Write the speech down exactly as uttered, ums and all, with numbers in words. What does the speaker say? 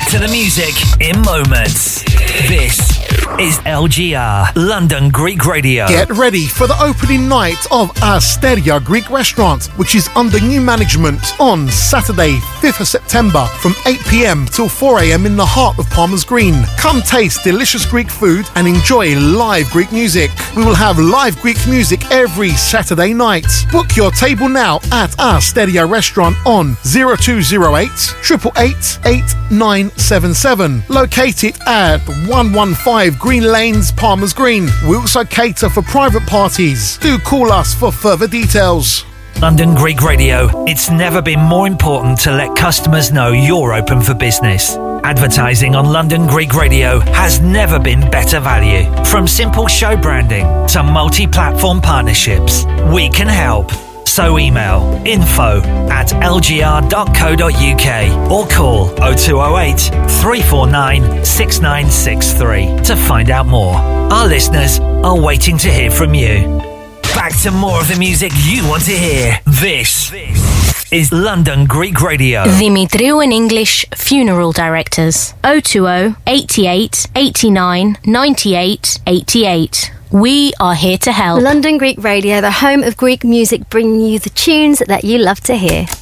to the music in moments. This is L G R, London Greek Radio. Get ready for the opening night of Asteria Greek Restaurant, which is under new management on Saturday, fifth of September from eight p.m. till four a.m. in the heart of Palmer's Green. Come taste delicious Greek food and enjoy live Greek music. We will have live Greek music every Saturday night. Book your table now at Asteria Restaurant on zero two zero eight, eight eight eight, eight nine seven seven. Located at one one five Green Lanes, Palmer's Green. We also cater for private parties. Do call us for further details. London Greek Radio. It's never been more important to let customers know you're open for business. Advertising on London Greek Radio has never been better value. From simple show branding to multi-platform partnerships, we can help. So email info at l g r dot co dot u k or call oh two oh eight, three four nine, six nine six three to find out more. Our listeners are waiting to hear from you. Back to more of the music you want to hear. This is London Greek Radio. Dimitriou and English Funeral Directors. oh two oh, eighty-eight, eighty-nine, ninety-eight, eighty-eight. We are here to help. London Greek Radio, the home of Greek music, bringing you the tunes that you love to hear.